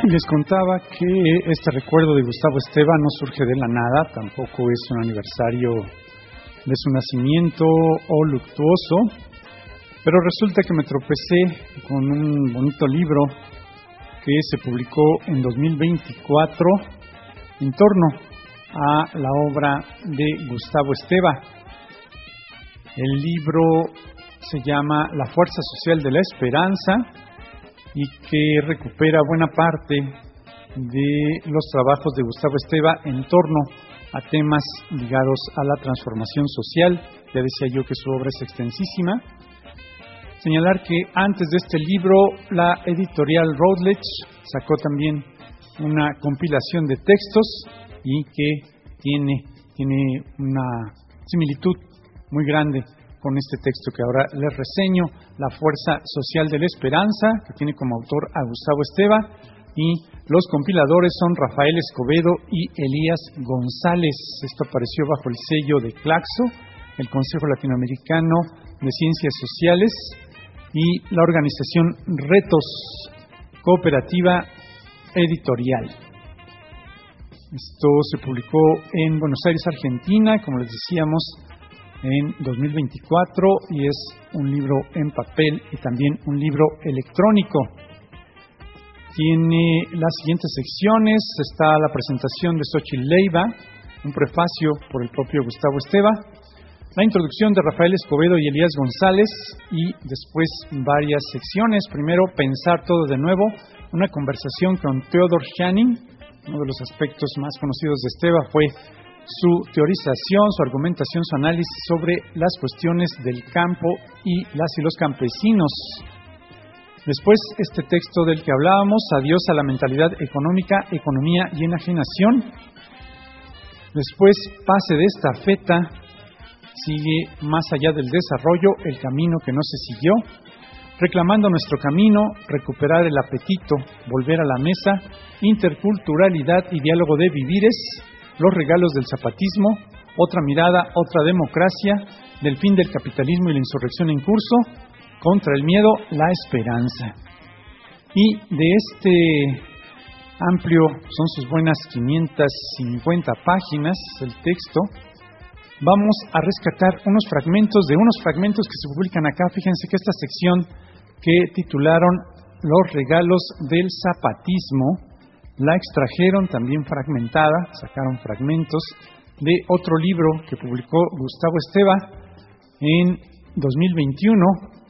Les contaba que este recuerdo de Gustavo Esteva no surge de la nada, tampoco es un aniversario de su nacimiento o luctuoso, pero resulta que me tropecé con un bonito libro que se publicó en 2024 en torno a la obra de Gustavo Esteva. El libro se llama La Fuerza Social de la Esperanza y que recupera buena parte de los trabajos de Gustavo Esteva en torno a temas ligados a la transformación social. Ya decía yo que su obra es extensísima. Señalar que antes de este libro, la editorial Routledge sacó también una compilación de textos y que tiene una similitud muy grande con este texto que ahora les reseño, La Fuerza Social de la Esperanza, que tiene como autor a Gustavo Esteva, y los compiladores son Rafael Escobedo y Elías González. Esto apareció bajo el sello de Claxo, el Consejo Latinoamericano de Ciencias Sociales, y la organización Retos Cooperativa Editorial. Esto se publicó en Buenos Aires, Argentina, como les decíamos, en 2024, y es un libro en papel y también un libro electrónico. Tiene las siguientes secciones. Está la presentación de Xochitl Leiva, un prefacio por el propio Gustavo Esteva, la introducción de Rafael Escobedo y Elías González, y después varias secciones. Primero, Pensar todo de nuevo, una conversación con Theodor Channing. Uno de los aspectos más conocidos de Esteva fue su teorización, su argumentación, su análisis sobre las cuestiones del campo y las y los campesinos. Después, este texto del que hablábamos, Adiós a la mentalidad económica, economía y enajenación. Después, Pase de estafeta, sigue Más allá del desarrollo, el camino que no se siguió. Reclamando nuestro camino, recuperar el apetito, volver a la mesa, interculturalidad y diálogo de vivires, los regalos del zapatismo, otra mirada, otra democracia, del fin del capitalismo y la insurrección en curso, contra el miedo, la esperanza. Y de este amplio, son sus buenas 550 páginas, el texto, vamos a rescatar unos fragmentos que se publican acá. Fíjense que esta sección que titularon Los regalos del zapatismo, la extrajeron también fragmentada, sacaron fragmentos de otro libro que publicó Gustavo Esteva en 2021,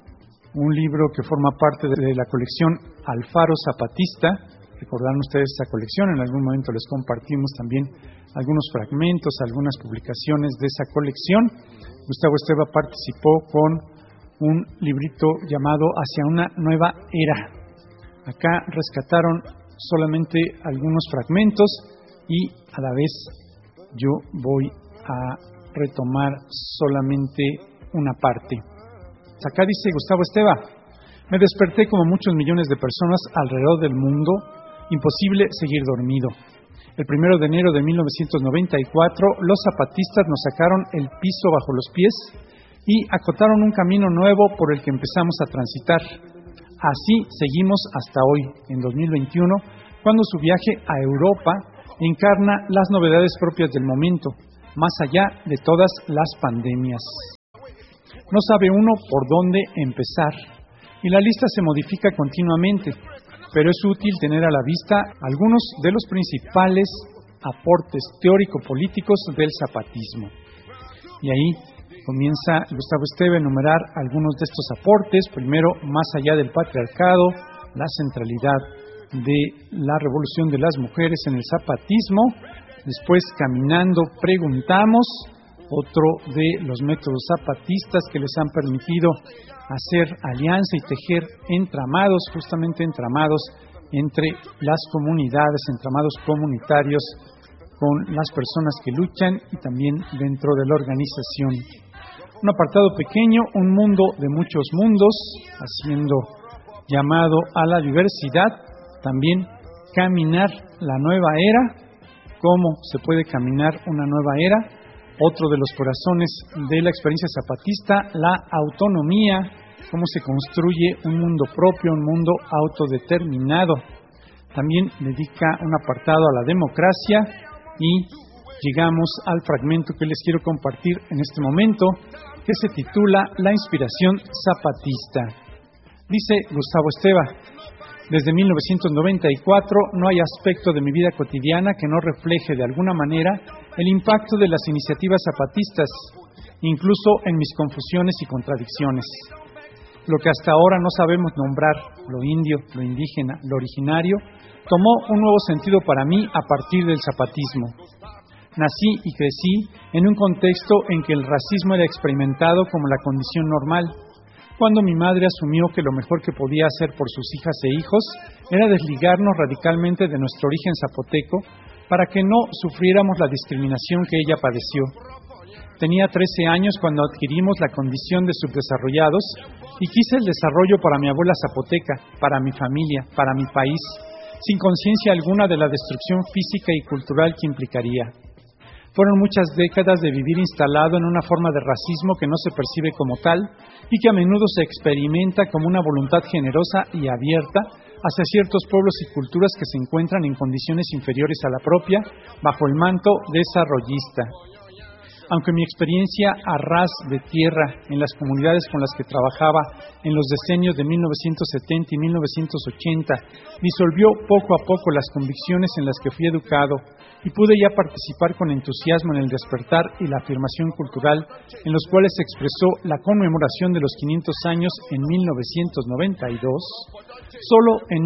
un libro que forma parte de la colección Alfaro Zapatista. Recordarán ustedes esa colección, en algún momento les compartimos también algunos fragmentos, algunas publicaciones de esa colección. Gustavo Esteva participó con un librito llamado Hacia una nueva era. Acá rescataron solamente algunos fragmentos y a la vez yo voy a retomar solamente una parte. Acá dice Gustavo Esteva: me desperté como muchos millones de personas alrededor del mundo, imposible seguir dormido. El 1 de enero de 1994, los zapatistas nos sacaron el piso bajo los pies y acotaron un camino nuevo por el que empezamos a transitar. Así seguimos hasta hoy, en 2021, cuando su viaje a Europa encarna las novedades propias del momento, más allá de todas las pandemias. No sabe uno por dónde empezar, y la lista se modifica continuamente, pero es útil tener a la vista algunos de los principales aportes teórico-políticos del zapatismo. Y ahí comienza Gustavo Esteva a enumerar algunos de estos aportes. Primero, Más allá del patriarcado, la centralidad de la revolución de las mujeres en el zapatismo. Después, Caminando, preguntamos, otro de los métodos zapatistas que les han permitido hacer alianza y tejer entramados, justamente entramados entre las comunidades, entramados comunitarios con las personas que luchan y también dentro de la organización. Un apartado pequeño, Un mundo de muchos mundos, haciendo llamado a la diversidad. También Caminar la nueva era, cómo se puede caminar una nueva era. Otro de los corazones de la experiencia zapatista, la autonomía, cómo se construye un mundo propio, un mundo autodeterminado. también dedica un apartado a la democracia y llegamos al fragmento que les quiero compartir en este momento, que se titula La inspiración zapatista. Dice Gustavo Esteva: desde 1994 no hay aspecto de mi vida cotidiana que no refleje de alguna manera el impacto de las iniciativas zapatistas, incluso en mis confusiones y contradicciones. Lo que hasta ahora no sabemos nombrar, lo indio, lo indígena, lo originario, tomó un nuevo sentido para mí a partir del zapatismo. Nací y crecí en un contexto en que el racismo era experimentado como la condición normal, cuando mi madre asumió que lo mejor que podía hacer por sus hijas e hijos era desligarnos radicalmente de nuestro origen zapoteco para que no sufriéramos la discriminación que ella padeció. Tenía 13 años cuando adquirimos la condición de subdesarrollados y quise el desarrollo para mi abuela zapoteca, para mi familia, para mi país, sin conciencia alguna de la destrucción física y cultural que implicaría. Fueron muchas décadas de vivir instalado en una forma de racismo que no se percibe como tal y que a menudo se experimenta como una voluntad generosa y abierta hacia ciertos pueblos y culturas que se encuentran en condiciones inferiores a la propia bajo el manto desarrollista. Aunque mi experiencia a ras de tierra en las comunidades con las que trabajaba en los decenios de 1970 y 1980 disolvió poco a poco las convicciones en las que fui educado y pude ya participar con entusiasmo en el despertar y la afirmación cultural en los cuales se expresó la conmemoración de los 500 años en 1992, solo en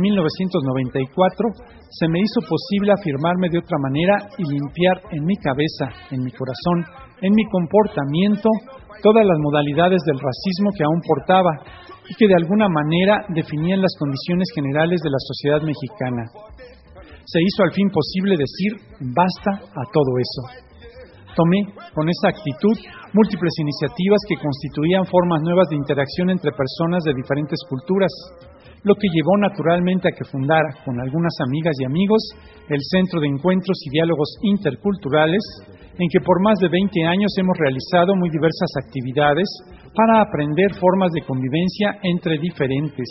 1994 se me hizo posible afirmarme de otra manera y limpiar en mi cabeza, en mi corazón, en mi comportamiento, todas las modalidades del racismo que aún portaba y que de alguna manera definían las condiciones generales de la sociedad mexicana. Se hizo al fin posible decir basta a todo eso. Tomé con esa actitud múltiples iniciativas que constituían formas nuevas de interacción entre personas de diferentes culturas, lo que llevó naturalmente a que fundara, con algunas amigas y amigos, el Centro de Encuentros y Diálogos Interculturales, en que por más de 20 años hemos realizado muy diversas actividades para aprender formas de convivencia entre diferentes.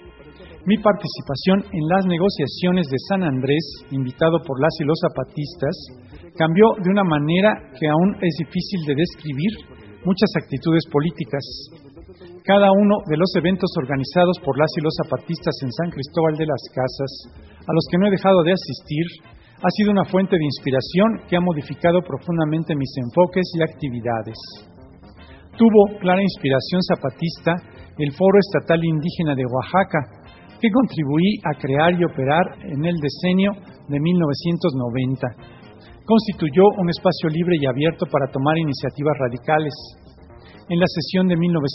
Mi participación en las negociaciones de San Andrés, invitado por las y los zapatistas, cambió de una manera que aún es difícil de describir muchas actitudes políticas. Cada uno de los eventos organizados por las y los zapatistas en San Cristóbal de las Casas, a los que no he dejado de asistir, ha sido una fuente de inspiración que ha modificado profundamente mis enfoques y actividades. Tuvo clara inspiración zapatista el Foro Estatal Indígena de Oaxaca, que contribuí a crear y operar en el decenio de 1990. Constituyó un espacio libre y abierto para tomar iniciativas radicales. En la sesión de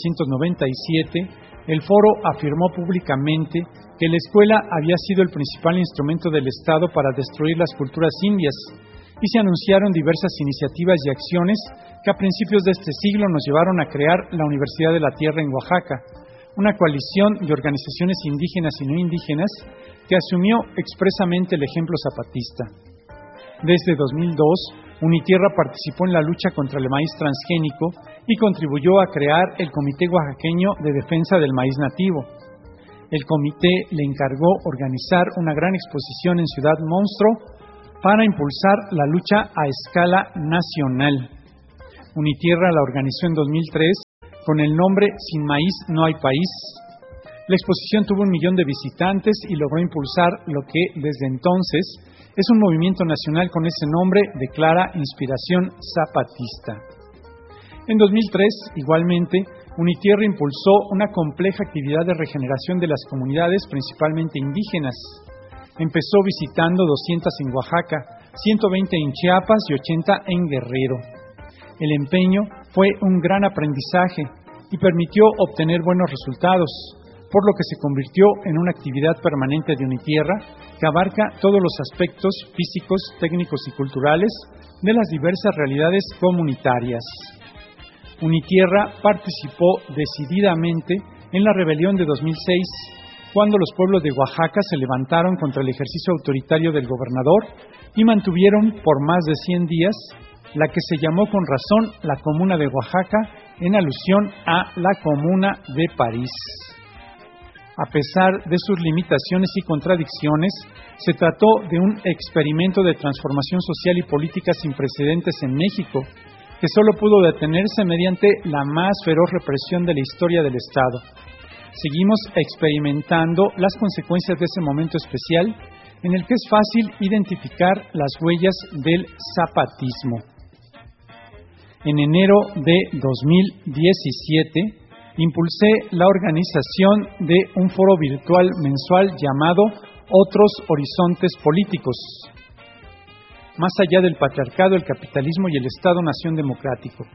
1997, el foro afirmó públicamente que la escuela había sido el principal instrumento del Estado para destruir las culturas indias y se anunciaron diversas iniciativas y acciones que a principios de este siglo nos llevaron a crear la Universidad de la Tierra en Oaxaca, una coalición de organizaciones indígenas y no indígenas que asumió expresamente el ejemplo zapatista. Desde 2002, Unitierra participó en la lucha contra el maíz transgénico y contribuyó a crear el Comité Oaxaqueño de Defensa del Maíz Nativo. El comité le encargó organizar una gran exposición en Ciudad Monstruo para impulsar la lucha a escala nacional. Unitierra la organizó en 2003 con el nombre Sin Maíz No Hay País. La exposición tuvo 1 millón de visitantes y logró impulsar lo que desde entonces es un movimiento nacional con ese nombre de clara inspiración zapatista. En 2003, igualmente, Unitierra impulsó una compleja actividad de regeneración de las comunidades, principalmente indígenas. Empezó visitando 200 en Oaxaca, 120 en Chiapas y 80 en Guerrero. El empeño fue un gran aprendizaje y permitió obtener buenos resultados, por lo que se convirtió en una actividad permanente de Unitierra que abarca todos los aspectos físicos, técnicos y culturales de las diversas realidades comunitarias. Unitierra participó decididamente en la rebelión de 2006, cuando los pueblos de Oaxaca se levantaron contra el ejercicio autoritario del gobernador y mantuvieron por más de 100 días la que se llamó con razón la Comuna de Oaxaca, en alusión a la Comuna de París. A pesar de sus limitaciones y contradicciones, se trató de un experimento de transformación social y política sin precedentes en México, que solo pudo detenerse mediante la más feroz represión de la historia del Estado. Seguimos experimentando las consecuencias de ese momento especial, en el que es fácil identificar las huellas del zapatismo. En enero de 2017, impulsé la organización de un foro virtual mensual llamado Otros Horizontes Políticos, más allá del patriarcado, el capitalismo y el Estado-nación democrático.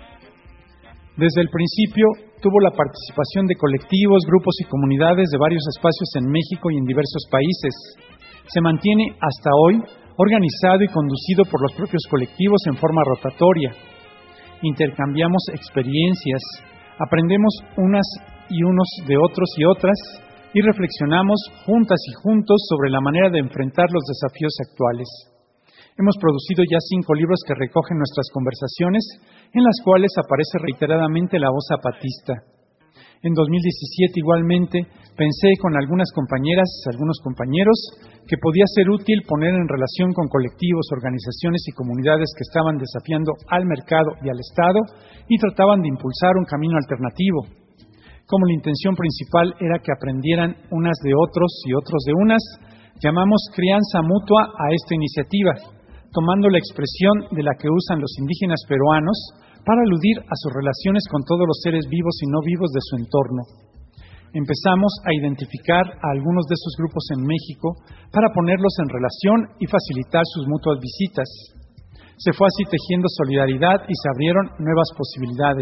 Desde el principio tuvo la participación de colectivos, grupos y comunidades de varios espacios en México y en diversos países. Se mantiene hasta hoy organizado y conducido por los propios colectivos en forma rotatoria. Intercambiamos experiencias, aprendemos unas y unos de otros y otras y reflexionamos juntas y juntos sobre la manera de enfrentar los desafíos actuales. Hemos producido ya 5 libros que recogen nuestras conversaciones, en las cuales aparece reiteradamente la voz zapatista. En 2017 igualmente pensé con algunas compañeras, algunos compañeros, que podía ser útil poner en relación con colectivos, organizaciones y comunidades que estaban desafiando al mercado y al Estado y trataban de impulsar un camino alternativo. Como la intención principal era que aprendieran unas de otros y otros de unas, llamamos crianza mutua a esta iniciativa, tomando la expresión de la que usan los indígenas peruanos para aludir a sus relaciones con todos los seres vivos y no vivos de su entorno. Empezamos a identificar a algunos de esos grupos en México para ponerlos en relación y facilitar sus mutuas visitas. Se fue así tejiendo solidaridad y se abrieron nuevas posibilidades.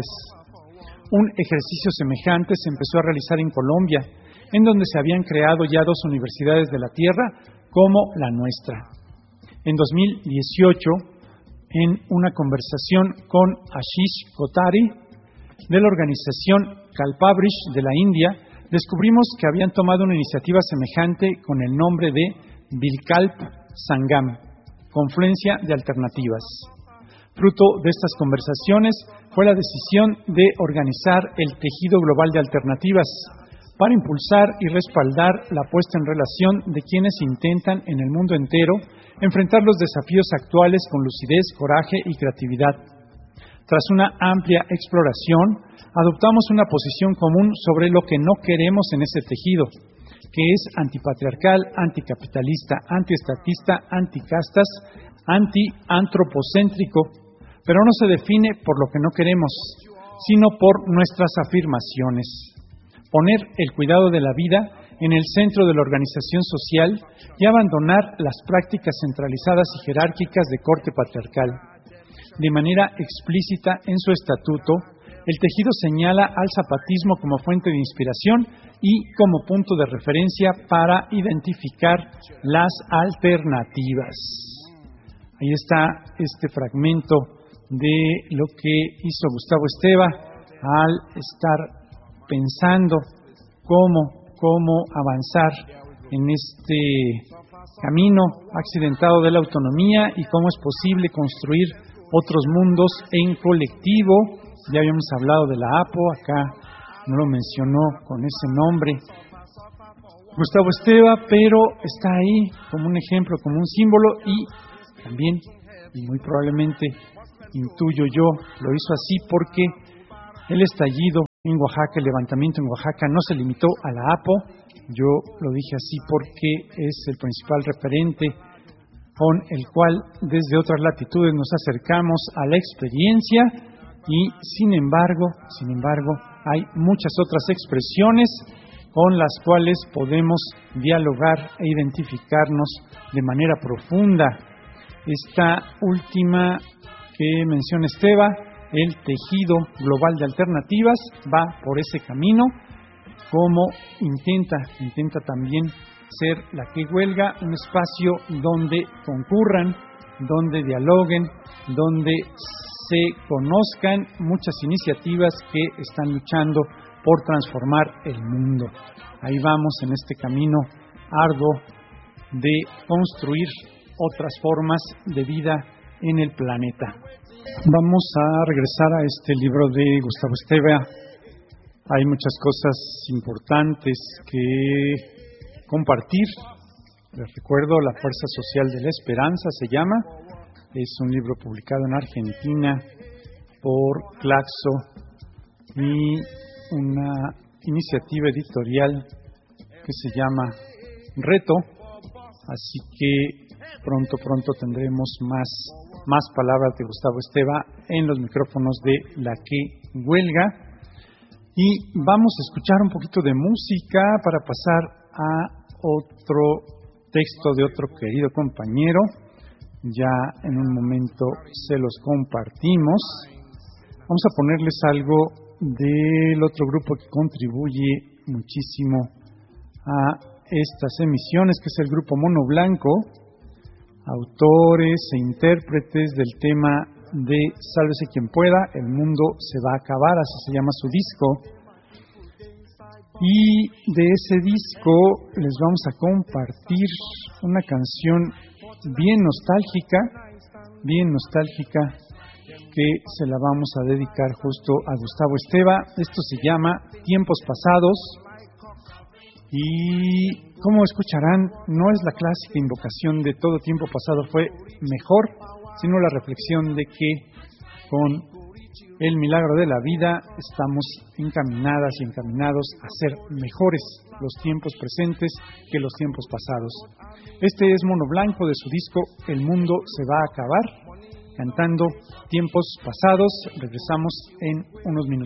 Un ejercicio semejante se empezó a realizar en Colombia, en donde se habían creado ya 2 universidades de la tierra como la nuestra. En 2018, en una conversación con Ashish Kotari, de la organización Kalpabrish de la India, descubrimos que habían tomado una iniciativa semejante con el nombre de Vilkalp Sangam, Confluencia de Alternativas. Fruto de estas conversaciones fue la decisión de organizar el Tejido Global de Alternativas para impulsar y respaldar la puesta en relación de quienes intentan en el mundo entero enfrentar los desafíos actuales con lucidez, coraje y creatividad. Tras una amplia exploración, adoptamos una posición común sobre lo que no queremos en ese tejido, que es antipatriarcal, anticapitalista, antiestatista, anticastas, antiantropocéntrico, pero no se define por lo que no queremos, sino por nuestras afirmaciones. Poner el cuidado de la vida en el centro de la organización social y abandonar las prácticas centralizadas y jerárquicas de corte patriarcal. De manera explícita en su estatuto, el tejido señala al zapatismo como fuente de inspiración y como punto de referencia para identificar las alternativas. Ahí está este fragmento de lo que hizo Gustavo Esteva al estar pensando cómo avanzar en este camino accidentado de la autonomía y cómo es posible construir otros mundos en colectivo. Ya habíamos hablado de la APO, acá no lo mencionó con ese nombre Gustavo Esteva, pero está ahí como un ejemplo, como un símbolo y también, y muy probablemente intuyo yo, lo hizo así porque el estallido en Oaxaca, el levantamiento en Oaxaca no se limitó a la APO. Yo lo dije así porque es el principal referente con el cual desde otras latitudes nos acercamos a la experiencia y sin embargo hay muchas otras expresiones con las cuales podemos dialogar e identificarnos de manera profunda. Esta última que menciona Esteva, el tejido global de alternativas, va por ese camino, como intenta también ser la que huelga, un espacio donde concurran, donde dialoguen, donde se conozcan muchas iniciativas que están luchando por transformar el mundo. Ahí vamos en este camino arduo de construir otras formas de vida en el planeta. Vamos a regresar a este libro de Gustavo Esteva, Hay muchas cosas importantes que compartir. Les recuerdo, La Fuerza Social de la Esperanza se llama. Es un libro publicado en Argentina por Claxo y una iniciativa editorial que se llama Reto. Así que pronto tendremos más palabras de Gustavo Esteva en los micrófonos de La Que Huelga. Y vamos a escuchar un poquito de música para pasar a otro texto de otro querido compañero. Ya en un momento se los compartimos. Vamos a ponerles algo del otro grupo que contribuye muchísimo a estas emisiones, que es el grupo Mono Blanco, autores e intérpretes del tema de Sálvese quien pueda, el mundo se va a acabar, así se llama su disco. Y de ese disco les vamos a compartir una canción bien nostálgica, que se la vamos a dedicar justo a Gustavo Esteva. Esto se llama Tiempos Pasados. Y como escucharán, no es la clásica invocación de todo tiempo pasado fue mejor, sino la reflexión de que con el milagro de la vida estamos encaminadas y encaminados a ser mejores los tiempos presentes que los tiempos pasados. Este es Mono Blanco de su disco El mundo se va a acabar, cantando Tiempos Pasados. Regresamos en unos minutos.